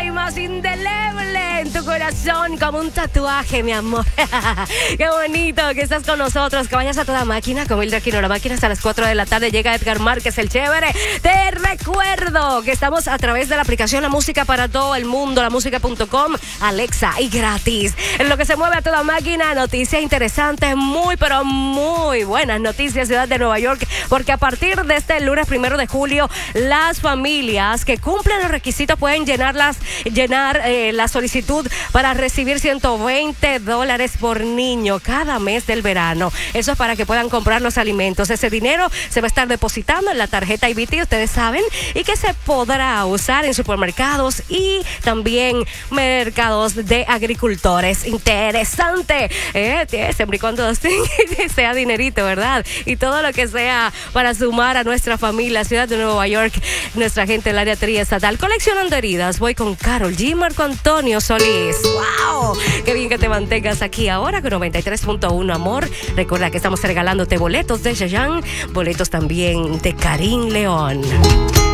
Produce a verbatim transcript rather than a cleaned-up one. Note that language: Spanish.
y más indeleble en tu corazón, como un tatuaje, mi amor. Qué bonito que estás con nosotros, que vayas a toda máquina, como el de Aquino la máquina, hasta las cuatro de la tarde llega Edgar Márquez, el chévere. Te recuerdo que estamos a través de la aplicación La Música para todo el mundo, la música punto com, Alexa, y gratis. En lo que se mueve a toda máquina, noticias interesantes, muy pero muy buenas noticias, ciudad de Nueva York, porque a partir de este lunes primero de julio, las familias que cumplen los requisitos pueden llenarlas, llenar eh, la solicitud para recibir ciento veinte dólares por niño cada mes del verano. Eso es para que puedan comprar los alimentos. Ese dinero se va a estar depositando en la tarjeta I B T, ustedes saben, y que se podrá usar en supermercados y también mercados de agricultores. Interesante, eh, siempre y cuando sea dinerito, ¿verdad? Y todo lo que sea para sumar a nuestra familia, ciudad de Nueva York, nuestra gente del área triestatal. Coleccionando heridas, voy con Karol G, Marco Antonio Solís. ¡Wow! Qué bien que te mantengas aquí ahora con noventa y tres punto uno, amor. Recuerda que estamos regalándote boletos de Yayan, boletos también de Karim León.